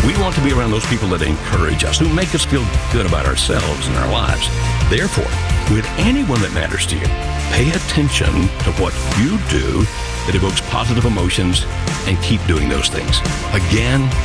We want to be around those people that encourage us, who make us feel good about ourselves and our lives. Therefore, with anyone that matters to you, pay attention to what you do that evokes positive emotions and keep doing those things. Again,